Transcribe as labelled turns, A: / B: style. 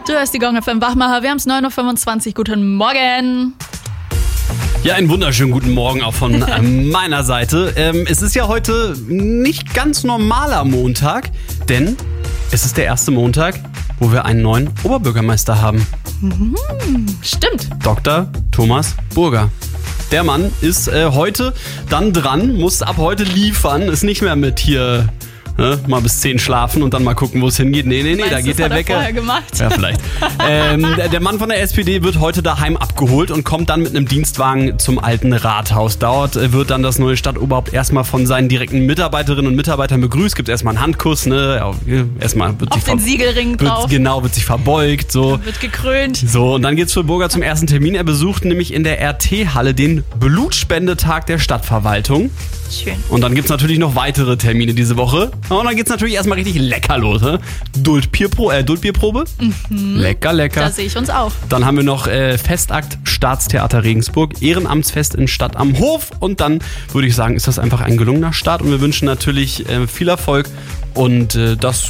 A: Du hörst die Gong FM Wachmacher, wir haben es 9.25 Uhr, guten Morgen.
B: Ja, einen wunderschönen guten Morgen auch von meiner Seite. Es ist ja heute nicht ganz normaler Montag, denn es ist der erste Montag, wo wir einen neuen Oberbürgermeister haben.
A: Stimmt.
B: Dr. Thomas Burger. Der Mann ist heute dann dran, muss ab heute liefern, ist nicht mehr mit hier mal bis 10 schlafen und dann mal gucken, wo es hingeht. Nee, da geht der Wecker.
A: Vorher gemacht?
B: Ja, vielleicht. Der Mann von der SPD wird heute daheim abgeholt und kommt dann mit einem Dienstwagen zum alten Rathaus. Dort wird dann das neue Stadtoberhaupt erstmal von seinen direkten Mitarbeiterinnen und Mitarbeitern begrüßt. Gibt erstmal einen Handkuss, ne? Erstmal wird
A: auf den Siegelring drauf.
B: Wird sich verbeugt, so.
A: Wird gekrönt.
B: So, und dann geht's für Burger zum ersten Termin. Er besucht nämlich in der RT-Halle den Blutspendetag der Stadtverwaltung.
A: Schön.
B: Und dann gibt's natürlich noch weitere Termine diese Woche. Und dann geht's natürlich erstmal richtig lecker los. Duldbierprobe. Lecker.
A: Da sehe ich uns auch.
B: Dann haben wir noch Festakt Staatstheater Regensburg, Ehrenamtsfest in Stadt am Hof. Und dann würde ich sagen, ist das einfach ein gelungener Start. Und wir wünschen natürlich viel Erfolg und dass